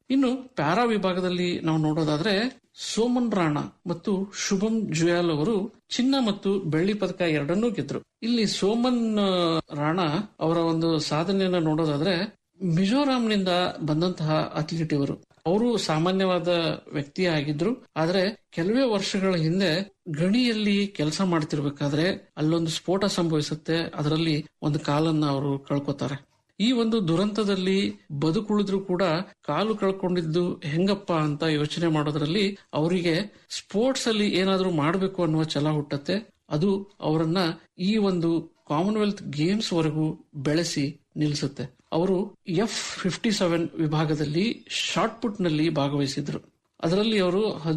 ಇನ್ನು ಪ್ಯಾರಾ ವಿಭಾಗದಲ್ಲಿ ನಾವು ನೋಡೋದಾದ್ರೆ ಸೋಮನ್ ರಾಣಾ ಮತ್ತು ಶುಭಂ ಜುಯಾಲ್ ಅವರು ಚಿನ್ನ ಮತ್ತು ಬೆಳ್ಳಿ ಪದಕ ಎರಡನ್ನೂ ಗೆದ್ರು. ಇಲ್ಲಿ ಸೋಮನ್ ರಾಣಾ ಅವರ ಒಂದು ಸಾಧನೆಯನ್ನ ನೋಡೋದಾದ್ರೆ ಮಿಜೋರಾಂನಿಂದ ಬಂದಂತಹ ಅಥ್ಲೀಟ್ ಇವರು. ಅವರು ಸಾಮಾನ್ಯವಾದ ವ್ಯಕ್ತಿ ಆಗಿದ್ರು. ಆದ್ರೆ ಕೆಲವೇ ವರ್ಷಗಳ ಹಿಂದೆ ಗಣಿಯಲ್ಲಿ ಕೆಲಸ ಮಾಡ್ತಿರ್ಬೇಕಾದ್ರೆ ಅಲ್ಲೊಂದು ಸ್ಫೋಟ ಸಂಭವಿಸುತ್ತೆ. ಅದರಲ್ಲಿ ಒಂದು ಕಾಲನ್ನ ಅವರು ಕಳ್ಕೊತಾರೆ. ಈ ಒಂದು ದುರಂತದಲ್ಲಿ ಬದುಕುಳಿದ್ರು ಕೂಡ ಕಾಲು ಕಳ್ಕೊಂಡಿದ್ದು ಹೆಂಗಪ್ಪ ಅಂತ ಯೋಚನೆ ಮಾಡೋದ್ರಲ್ಲಿ ಅವರಿಗೆ ಸ್ಪೋರ್ಟ್ಸ್ ಅಲ್ಲಿ ಏನಾದ್ರೂ ಮಾಡಬೇಕು ಅನ್ನುವ ಛಲ ಹುಟ್ಟತ್ತೆ. ಅದು ಅವರನ್ನ ಈ ಒಂದು ಕಾಮನ್ವೆಲ್ತ್ ಗೇಮ್ಸ್ ವರೆಗೂ ಬೆಳೆಸಿ ನಿಲ್ಲಿಸುತ್ತೆ. ಅವರು F57 ವಿಭಾಗದಲ್ಲಿ ಶಾರ್ಟ್ ಪುಟ್ ನಲ್ಲಿ ಭಾಗವಹಿಸಿದ್ರು. ಅದರಲ್ಲಿ ಅವರು